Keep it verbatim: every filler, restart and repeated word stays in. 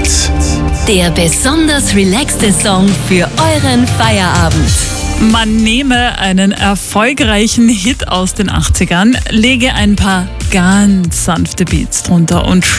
Der besonders relaxte Song für euren Feierabend. Man nehme einen erfolgreichen Hit aus den achtzigern, lege ein paar ganz sanfte Beats drunter und